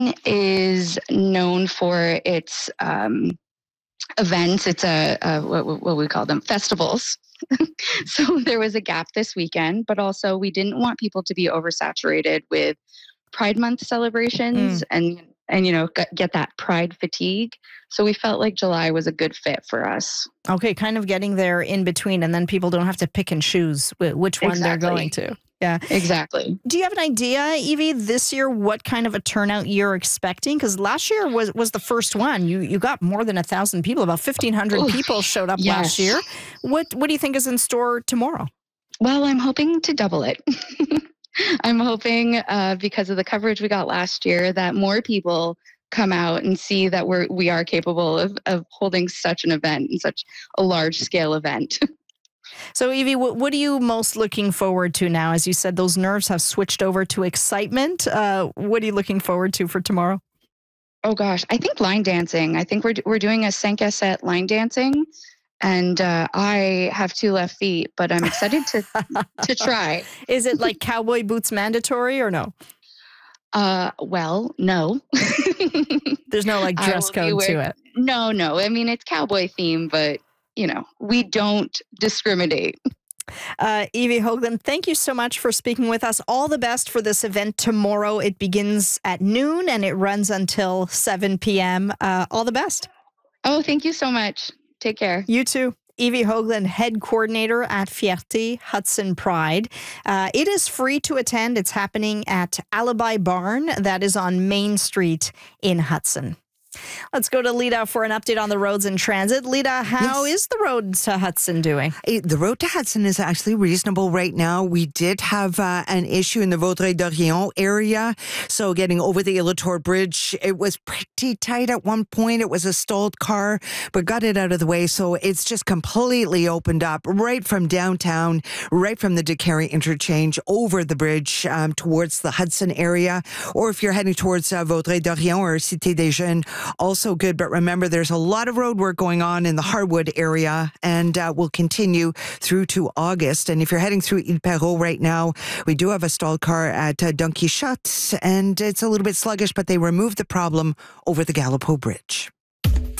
is known for its events. It's what we call them, festivals. So there was a gap this weekend, but also we didn't want people to be oversaturated with Pride Month celebrations and get that Pride fatigue. So we felt like July was a good fit for us. Okay, kind of getting there in between, and then people don't have to pick and choose which one they're going to. Yeah, exactly. Do you have an idea, Evie, this year what kind of a turnout you're expecting? Because last year was the first one. You got more than 1,000 people. About 1,500 people showed up last year. What do you think is in store tomorrow? Well, I'm hoping to double it. I'm hoping because of the coverage we got last year that more people come out and see that we are capable of holding such an event and such a large scale event. So, Evie, what are you most looking forward to now? As you said, those nerves have switched over to excitement. What are you looking forward to for tomorrow? Oh, gosh. I think line dancing. I think we're doing a 5 set line dancing. And I have 2 left feet, but I'm excited to try. Is it like cowboy boots mandatory or no? Well, no. There's no like dress code to it. No. I mean, it's cowboy theme, but we don't discriminate. Evie Hoagland, thank you so much for speaking with us. All the best for this event tomorrow. It begins at noon and it runs until 7 p.m. All the best. Oh, thank you so much. Take care. You too. Evie Hoagland, head coordinator at Fierté Hudson Pride. It is free to attend. It's happening at Alibi Barn. That is on Main Street in Hudson. Let's go to Lita for an update on the roads and transit. Lita, how is the road to Hudson doing? The road to Hudson is actually reasonable right now. We did have an issue in the Vaudreuil-Dorion area. So getting over the Illitor Bridge, it was pretty tight at one point. It was a stalled car, but got it out of the way. So it's just completely opened up right from downtown, right from the DeCarry interchange over the bridge towards the Hudson area. Or if you're heading towards Vaudreuil-Dorion or Cité des Jeunes, also good. But remember, there's a lot of road work going on in the Harwood area and will continue through to August. And if you're heading through Ile Perrot right now, we do have a stalled car at Don Quichotte, and it's a little bit sluggish, but they removed the problem over the Gallipeau Bridge.